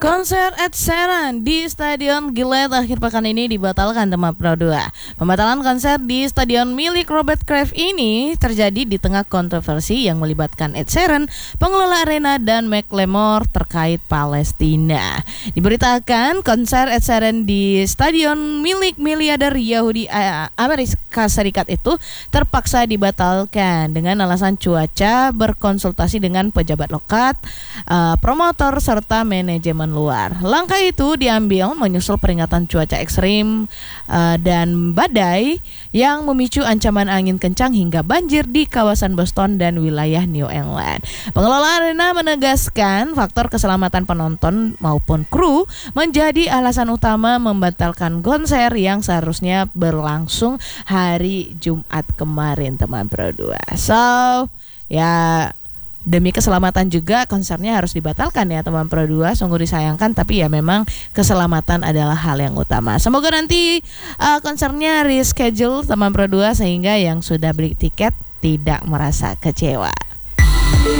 Konser Ed Sheeran di Stadion Gillette akhir pekan ini dibatalkan teman Pro 2. Pembatalan konser di stadion milik Robert Kraft ini terjadi di tengah kontroversi yang melibatkan Ed Sheeran, pengelola arena, dan Macklemore terkait Palestina. Diberitakan konser Ed Sheeran di stadion milik miliarder Yahudi Amerika Serikat itu terpaksa dibatalkan dengan alasan cuaca, berkonsultasi dengan pejabat lokal, promotor, serta manajemen luar. Langkah itu diambil menyusul peringatan cuaca ekstrim dan badai yang memicu ancaman angin kencang hingga banjir di kawasan Boston dan wilayah New England. Pengelola arena menegaskan faktor keselamatan penonton maupun kru menjadi alasan utama membatalkan konser yang seharusnya berlangsung hari Jumat kemarin, teman Pro 2. So, ya, demi keselamatan juga konsernya harus dibatalkan ya teman Pro 2. Sungguh disayangkan, tapi ya memang keselamatan adalah hal yang utama. Semoga nanti konsernya reschedule teman Pro 2 sehingga yang sudah beli tiket tidak merasa kecewa.